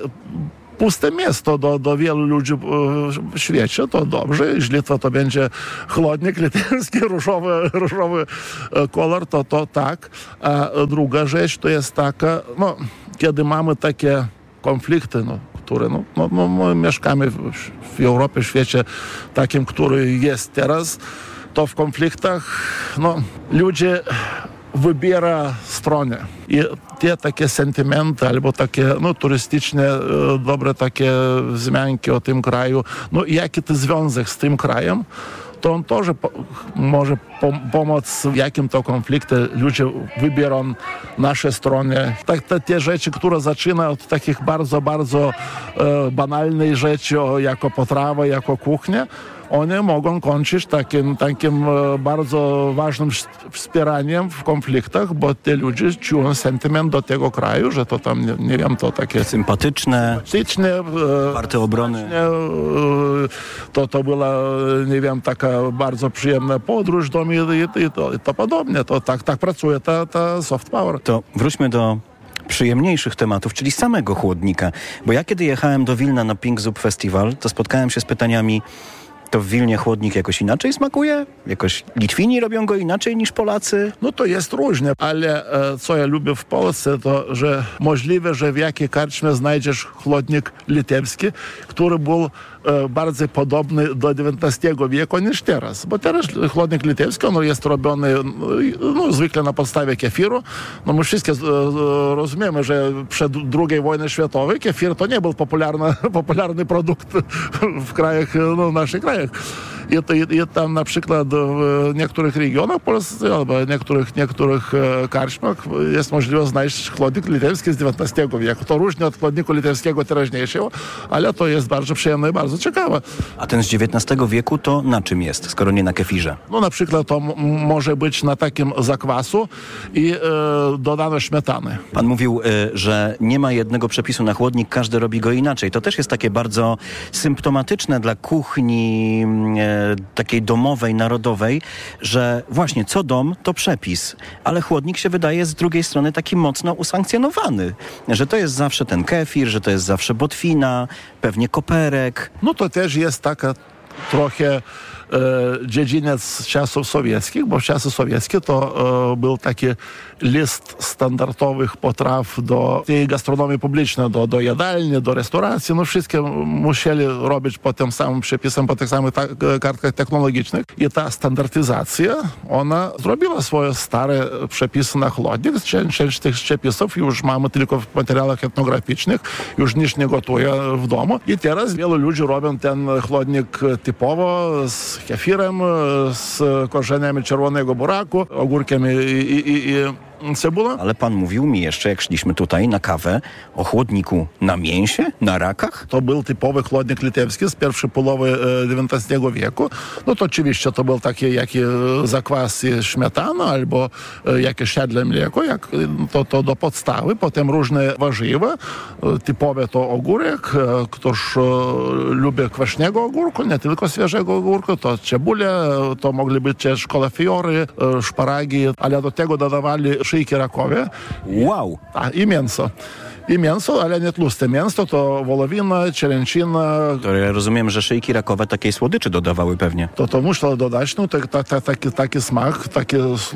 puste miasto do, do wielu ludzi w świecie, to dobrze. Jeśli Litwa to będzie chłodnik litewski, różowy, różowy kolor, to, to tak. A druga rzecz to jest taka, no, kiedy mamy takie konflikty, no, które, no, no, no my mieszkamy w, w Europie, w świecie takim, który jest teraz, to w konfliktach, no, ludzie wybiera stronę. I te takie sentymenty albo takie no, turystyczne, dobre takie wzmianki o tym kraju, no jaki to związek z tym krajem, to on też po, może pom- pomóc w jakim to konflikcie ludzie wybiorą nasze stronie. Tak, te, te rzeczy, które zaczynają od takich bardzo, bardzo e, banalnych rzeczy, jako potrawa, jako kuchnia, one mogą kończyć takim, takim bardzo ważnym wspieraniem w konfliktach, bo te ludzie czują sentyment do tego kraju, że to tam, nie, nie wiem, to takie sympatyczne, sympatyczne warte obrony. To, to była, nie wiem, taka bardzo przyjemna podróż do mnie i, i, to, i to podobnie. To tak, tak pracuje ta, ta soft power. To wróćmy do przyjemniejszych tematów, czyli samego chłodnika. Bo ja kiedy jechałem do Wilna na Pink Zup Festival, to spotkałem się z pytaniami: to w Wilnie chłodnik jakoś inaczej smakuje? Jakoś Litwini robią go inaczej niż Polacy? No to jest różnie, ale e, co ja lubię w Polsce, to że możliwe, że w jakiej karczmie znajdziesz chłodnik litewski, który był e, bardzo podobny do dziewiętnastego wieku niż teraz. Bo teraz chłodnik litewski, on jest robiony no, zwykle na podstawie kefiru. No my wszyscy e, rozumiemy, że przed drugiej wojny światowej kefir to nie był popularny, popularny produkt w krajach, no, naszych krajach. I, to, i, I tam na przykład w niektórych regionach Polski albo niektórych, niektórych karczmach jest możliwe znaleźć chłodnik litewski z dziewiętnastego wieku. To różni od chłodniku litewskiego teraźniejszego, ale to jest bardzo przyjemne i bardzo ciekawe. A ten z dziewiętnastego wieku to na czym jest, skoro nie na kefirze? No na przykład to m- może być na takim zakwasu i e, dodano śmietany. Pan mówił, y, że nie ma jednego przepisu na chłodnik, każdy robi go inaczej. To też jest takie bardzo symptomatyczne dla kuchni y, takiej domowej, narodowej, że właśnie co dom to przepis, ale chłodnik się wydaje z drugiej strony taki mocno usankcjonowany, że to jest zawsze ten kefir, że to jest zawsze botwina, pewnie koperek. No to też jest taka trochę e, dziedziniec czasów sowieckich, bo w czasy sowieckie to e, był taki list standardowych potraw do tej gastronomii publicznej, do, do jadalni, do restauracji. No wszystkie musieli robić po tym samym przepisem, po tych samych ta, kartkach technologicznych. I ta standardyzacja, ona zrobiła swoje stare przepisy na chłodnik. Część, część tych przepisów już mamy tylko w materiałach etnograficznych, już nikt nie gotuje w domu. I teraz wielu ludzi robią ten chłodnik typowo z kefirem, z korzeniami czerwonego buraku, ogórkami i, i, i cebulą. Ale pan mówił mi jeszcze, jak szliśmy tutaj na kawę, o chłodniku na mięsie, na rakach? To był typowy chłodnik litewski z pierwszej połowy dziewiętnastego wieku. No to oczywiście to był taki jaki zakwas i śmietana albo jakieś siadle mleko, jak to, to do podstawy. Potem różne warzywa. Typowe to ogórek. Ktoś lubi kwaśnego ogórku, nie tylko świeżego ogórku. To cebulia, to mogli być też kolafiory, szparagi, ale do tego dodawali szyjki rakowe. Wow! A, i mięso. I mięso, ale nie tłuste mięso, to wołowina, cielęcina. To ja rozumiem, że szyjki rakowe takiej słodyczy dodawały pewnie. To to muszę dodać, no to, to, to, taki, taki smak, taki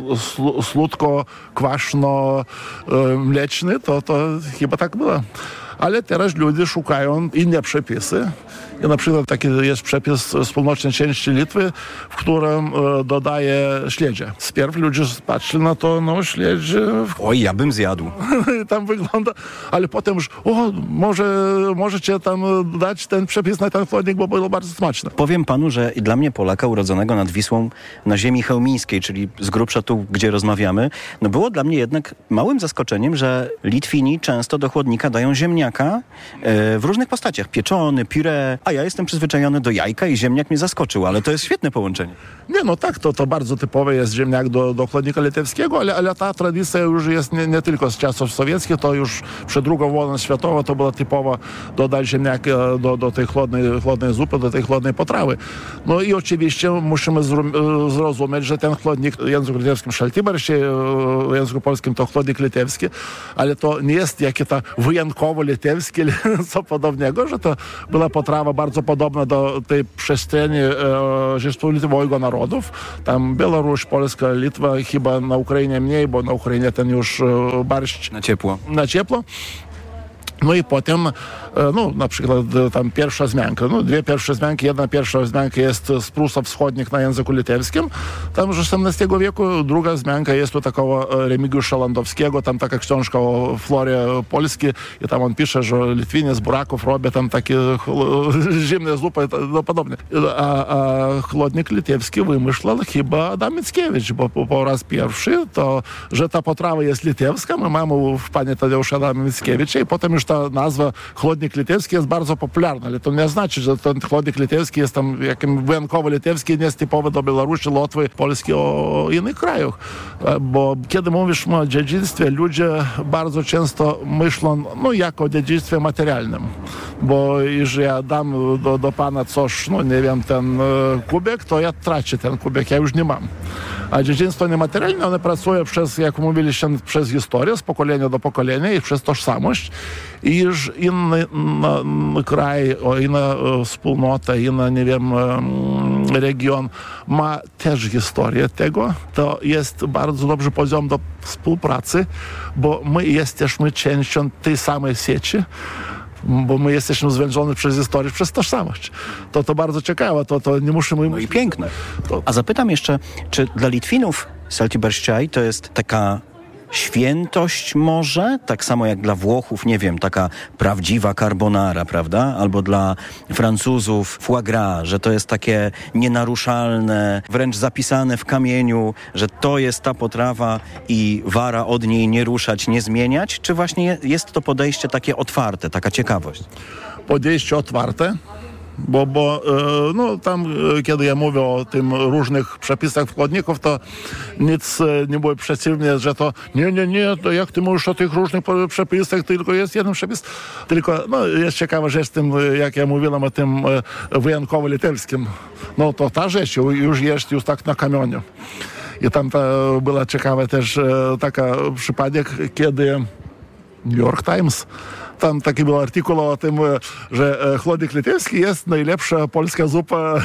słodko, kwaśno, e, mleczny, to, to chyba tak było. Ale teraz ludzie szukają inne przepisy. I na przykład taki jest przepis z północnej części Litwy, w którym e, dodaje śledzie. Spierw ludzie patrzyli na to, no śledzie... Oj, ja bym zjadł. Tam wygląda, ale potem już, o, może, możecie tam dać ten przepis na ten chłodnik, bo było bardzo smaczne. Powiem panu, że dla mnie, Polaka urodzonego nad Wisłą na ziemi chełmińskiej, czyli z grubsza tu, gdzie rozmawiamy, no było dla mnie jednak małym zaskoczeniem, że Litwini często do chłodnika dają ziemniaka e, w różnych postaciach. Pieczony, puree, a ja jestem przyzwyczajony do jajka i ziemniak mnie zaskoczył, ale to jest świetne połączenie. Nie, no tak, to, to bardzo typowe jest ziemniak do, do chłodnika litewskiego, ale, ale ta tradycja już jest nie, nie tylko z czasów sowieckich, to już przed drugą wojną światową to była typowa dodać ziemniak do, do tej chłodnej, chłodnej zupy, do tej chłodnej potrawy. No i oczywiście musimy zrozumieć, że ten chłodnik w języku litewskim szaltybarz, w języku polskim to chłodnik litewski, ale to nie jest jakie to wyjątkowo litewski, co podobnego, że to była potrawa bardzo podobna do tej przestrzeni e, Rzeczypospolitego narodów. Tam Białoruś, Polska, Litwa, chyba na Ukrainie mniej, bo na Ukrainie ten już e, barszcz na ciepło. Na ciepło. No i potem, no na przykład tam pierwsza wzmianka, no dwie pierwsze wzmianki, jedna pierwsza wzmianka jest z Prusów Wschodnich na języku litewskim, tam już osiemnastego wieku, druga wzmianka jest u takiego Remigiusza Landowskiego, tam taka książka o florie Polski i tam on pisze, że Litwinie z buraków robią tam takie zimne zupy, no podobnie. A, a chłodnik litewski wymyślał chyba Adam Mickiewicz, bo po, po raz pierwszy to, że ta potrawa jest litewska, my mamy w panie Tadeusza Adama Mickiewicza i potem już ta nazwa chłodnik litewski jest bardzo popularna, ale to nie znaczy, że ten chłodnik litewski jest tam jakim wyjątkowo litewski, nie jest typowy do Białorusi, Łotwy, Polski o innych krajach. Bo kiedy mówisz o dziedzictwie, ludzie bardzo często myślą, no jak o dziedzictwie materialnym. Bo jeżeli ja dam do, do pana coś, no nie wiem, ten kubek, to ja tracę ten kubek, ja już nie mam. A dziedzictwo niematerialne, one pracuje przez, jak mówiliście, przez historię, z pokolenia do pokolenia i przez tożsamość. I już inny no, kraj, o, inna wspólnota, inny, nie wiem, region ma też historię tego. To jest bardzo dobry poziom do współpracy, bo my jesteśmy częścią tej samej sieci, bo my jesteśmy związani przez historię, przez tożsamość. To to bardzo ciekawe, to, to nie musimy... No i piękne. To... A zapytam jeszcze, czy dla Litwinów Saltibarszczaj to jest taka świętość może, tak samo jak dla Włochów, nie wiem, taka prawdziwa carbonara, prawda? Albo dla Francuzów foie gras, że to jest takie nienaruszalne, wręcz zapisane w kamieniu, że to jest ta potrawa i wara od niej nie ruszać, nie zmieniać? Czy właśnie jest to podejście takie otwarte, taka ciekawość? Podejście otwarte. Bo, bo no, tam, kiedy ja mówię o tym różnych przepisach wkładników, to nic nie było przeciwnie, że to nie, nie, nie, to jak ty mówisz o tych różnych przepisach, tylko jest jeden przepis. Tylko, no, jest ciekawa rzecz tym, jak ja mówiłem o tym wyjątkowo litewskim. No, to ta rzecz już jest już tak na kamionie. I tam ta, była ciekawa też taka przypadek, kiedy New York Times, tam taki był artykuł o tym, że chłodnik litewski jest najlepsza polska zupa.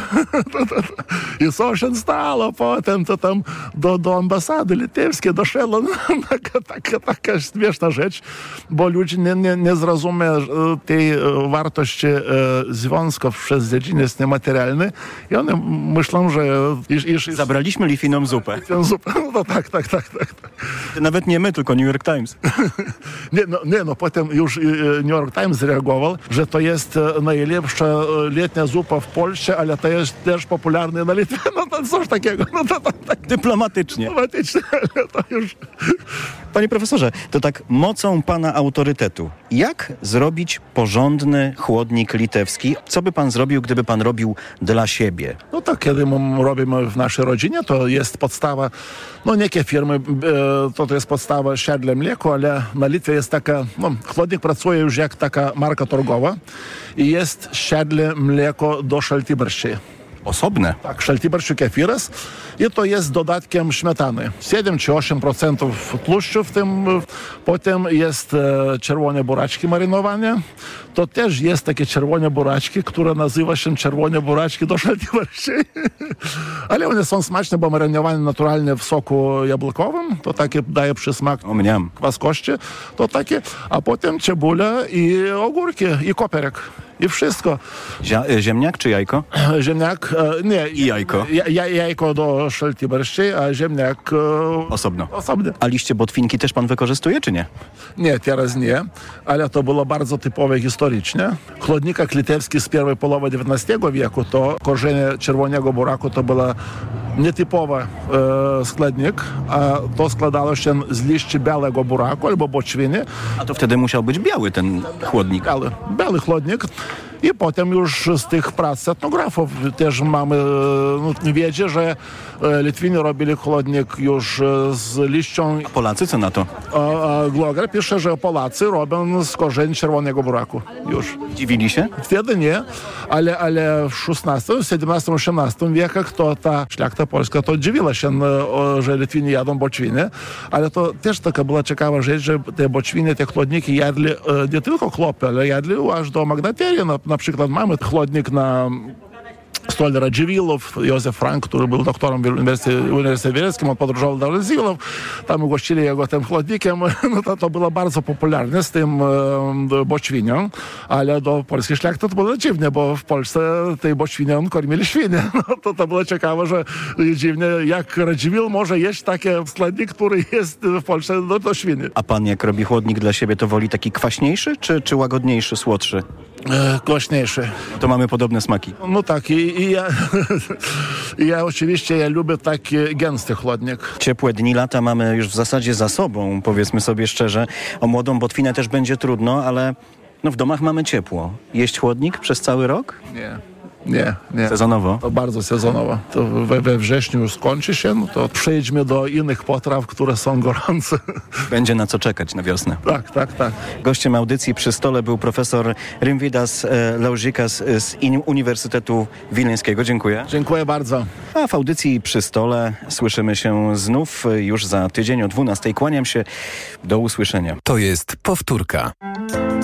I co się stało potem, to tam do, do ambasady litewskiej doszło taka, taka, taka śmieszna rzecz, bo ludzie nie, nie, nie zrozumieją tej wartości związków przez dziedziniec niematerialny i one myślą, że... Iż, iż, Zabraliśmy Litwinom zupę. Zupę, no tak, tak, tak, tak. Nawet nie my, tylko New York Times. nie, no, nie, no potem już New York Times reagował, że to jest najlepsza letnia zupa w Polsce, ale to jest też popularna na Litwie. No to coś takiego. No to, to, tak. Dyplomatycznie. Dyplomatycznie, ale to już... Panie profesorze, to tak mocą pana autorytetu. Jak zrobić porządny chłodnik litewski? Co by pan zrobił, gdyby pan robił dla siebie? No tak, kiedy my robimy w naszej rodzinie, to jest podstawa, no niekie firmy, to, to jest podstawa siadle mleko, ale na Litwie jest taka, no chłodnik pracuje już jak taka marka torgowa i jest siadle mleko do szaltybarszczy. Osobne? Tak, szaltybarszczy kefiras i to jest dodatkiem śmietany. siedem czy osiem procent tłuszczu w tym. Potem jest e, czerwone buraczki marynowane. To też jest takie czerwone buraczki, które nazywa się czerwone buraczki do szaltybarszczy. Ale one są smaczne, bo marynowane naturalnie w soku jabłkowym. To takie daje przysmak kwaskości. To takie. A potem cebula i ogórki i koperek. I wszystko. Zia- ziemniak czy jajko? Ziemniak, e, nie. I jajko. Ja, jajko do szaltybarszczy, a ziemniak e, osobno. osobny. A liście botwinki też pan wykorzystuje, czy nie? Nie, teraz nie, ale to było bardzo typowe historycznie. W chłodnikach litewskich z pierwszej połowy dziewiętnastego wieku to korzenie czerwonego buraku to była nietypowy e, składnik, a to składało się z liści białego buraku albo boczwiny. A to wtedy musiał być biały ten chłodnik. Biały, biały chłodnik. I potem już z tych prac etnografów też mamy no, wiedzę, że Litwini robili chłodnik już z liścią. A Polacy co na to? A, a Gloger pisze, że Polacy robią z korzeni czerwonego buraku już. Dziwili się? Wtedy nie, ale, ale w szesnastym, siedemnastym, osiemnastym wiekach to ta szlachta polska to dziwiła się, że Litwini jadą boczwiny, ale to też taka była ciekawa rzecz, że te boczwiny, te chłodniki jadli nie tylko chłopy, ale jadli aż do Magnaterii. Na, na przykład mamy chłodnik na Stol Radziwiłłów, Józef Frank, który był doktorem w Uniwersytecie, Uniwersytecie Wieleckim, on podróżował do Radziwiłłów, tam ugościli jego tym chłodnikiem, no to, to było bardzo popularne z tym e, boczwinią, ale do polskiej szlachty to było dziwne, bo w Polsce tej boczwinią kormili świnie. No to, to było ciekawe, że dziwnie, jak Radziwiłł może jeść taki składnik, który jest w Polsce do, do świni. A pan jak robi chłodnik dla siebie, to woli taki kwaśniejszy, czy, czy łagodniejszy, słodszy? E, kwaśniejszy. To mamy podobne smaki. No tak, i, i ja, i ja oczywiście ja lubię taki gęsty chłodnik. Ciepłe dni, lata mamy już w zasadzie za sobą, powiedzmy sobie szczerze. O młodą botwinę też będzie trudno, ale no w domach mamy ciepło. Jeść chłodnik przez cały rok? Nie. Nie, nie. Sezonowo? To bardzo sezonowo. To we, we wrześniu już skończy się, no to przejdźmy do innych potraw, które są gorące. Będzie na co czekać na wiosnę. Tak, tak, tak. Gościem audycji Przy Stole był profesor Rimvydas Laužikas z Uniwersytetu Wileńskiego. Dziękuję. Dziękuję bardzo. A w audycji Przy Stole słyszymy się znów już za tydzień o dwunastej. Kłaniam się. Do usłyszenia. To jest powtórka.